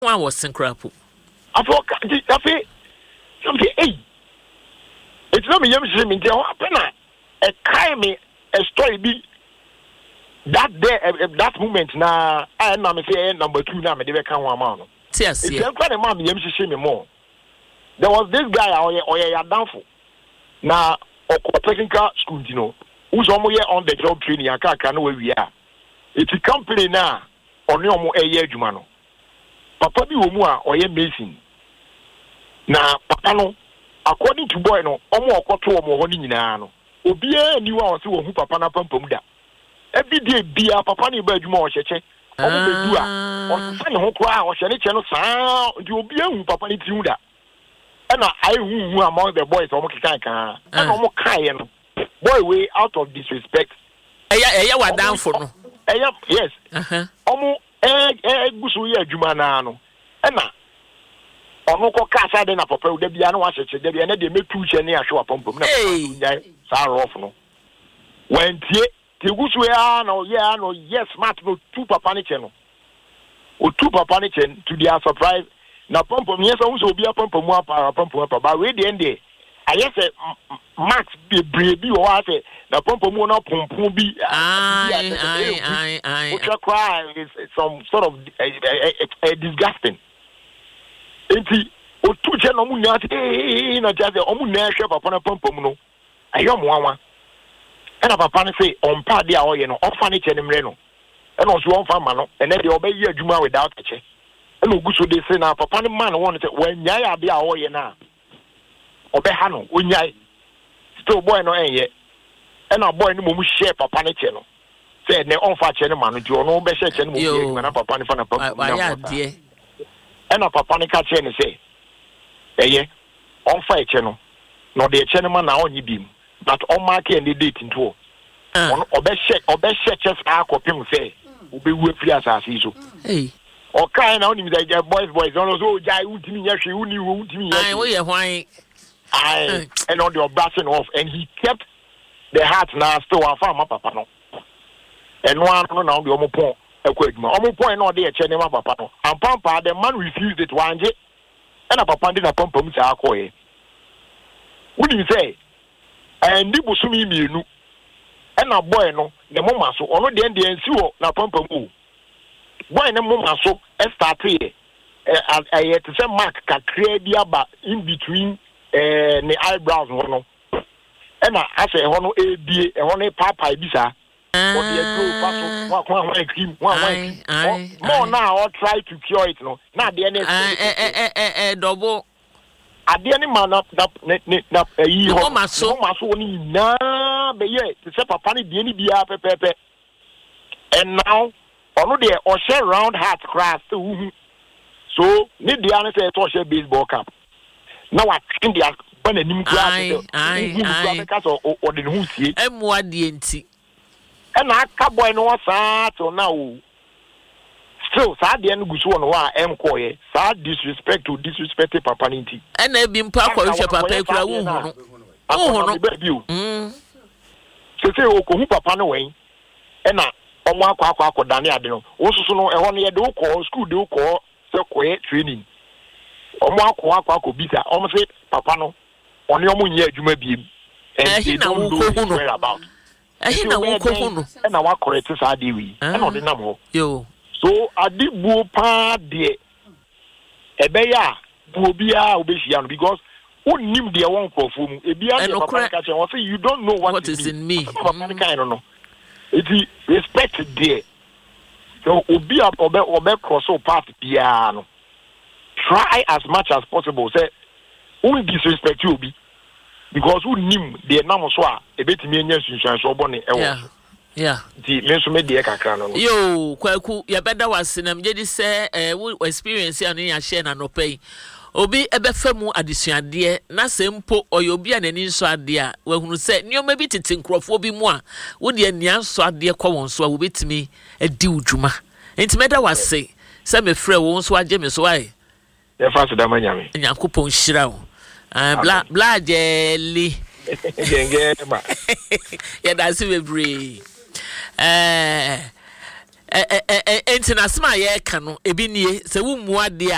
One was Sincrapo. I thought, something, hey. It's not me, I'm saying, a crime, a story be that day, that moment. Now, I am saying number 2 now, they can't want. Yes, it's quite a mom, you see me more. There was this guy, or you're downfall. Now, technical school, you know, who's almost on the job training, I can't know where we are. It's a company now, or no more a year, Jumano. Papa be Umua or ye Mason. Now, Papa no, according to boy no, almost a quarter more honey in ano. Obia and you are so who Papa na Pampumuda. Every day, be a Papa ni bedroom or cheche. Or son who cry or shall channel sound. You be a Papa ni Tuda. And I who among the boys almost can't. And almost crying. Boy, way out of disrespect. What down for no? Yes. Almost. Gusu ye adwuma na no na ono ko kasa de na papa de bia na wa cheche de bia na de metu che ne ahwe apompom na sa rof no wentie ti gusu ya no ye no yes smart no two papa ne che no o two papa ne che to their surprise na pompom yes so obi apompom apa pompom apa ba we de ende aye se max be brebi o wa se na pompom no pompom bi which cry is some sort of disgusting. Enti o tu je no munya na just o munya hwe papa na pompom no ayo moanwa e na papa ne say on pa de a o ye no o fa ne che ne mre no e no so on fa ma no e na de obayi adwuma without che e no guso de say na papa ne man won say wanya ya de a o ye na obeha no onyai still boy no enye e na boy no mo share papa ne che no say ne on fa che ne man no no be share che ne mo na papa ne fa na papa ya de e na papa ne ka che ne say eye on fa che no no de che ne man na onyi bim but on mark and the date into on obe share che sa akopim say obe wu afri asase so o kai na oni mi say boys no so jai utimi nya hwe uni wo utimi nya we ye hwan and on the brushing off, and he kept the hat now still on farm papa no. And one no now the omopon a quick man. Omopon no dey chene ma papa no. And pampa the man refused it one day. And a papa did a pampa mu sa akoye. What do you say? And di busumi mienu. And a boy no the mama so ono de ndi ensiwo na pampa mu. Boy na mama so start here. To say mark ka create ba in between ne eyebrows no na ase ho no ebie ho no papa bisa o de grow paso one cream more now or try to cure it no na de ne double ade ne man na yi ho maso ni na be ye to say papa ne de ni bia pepepe and now ono de o share round hat class so ni de an say to share baseball cap. Now I think they are when a new class because or the who see M1 and I cowboy no so now still sad the end goes on wa M sad disrespect to disrespect papa ninti and I been park or papa kura wo no so say o ko hu papa no wen e na omo akwa dane ade no wo so no e ho no ye de ko school de ko se ko training omo akwa bisa omo say papa no oni omo nya adwuma biem and they don't know where about na wo ko no na wa correct sa de wi na odi nam ho yo so adibu pa de ebeya bu bia obehia no because unim de won krofo mu ebia de papa ka che won say you don't know what is in me papa ka no it respect there so obi obe cross path bia no try as much as possible say who disrespect you be because who nim the nam so a ebetimi enya sunsun so obo ne ewo yeah di me so me de kakra no yo kwaku ya beda wasenam je di say experience anu ya share na no pay obi ebefemu adesuade na sempo oyobi anani nso ade a wahunu se nioma bi tete nkrofo bi mu a wo de ania nso ade kwa won so a wo betimi adi udwuma entimeda wase se me frɛ wo nso agye me so ai e fa so da manyame Nyankopon hyira wo bla jeli genge ma ya da se bebre entinasema ye ka no ebi nie se wo mu ade a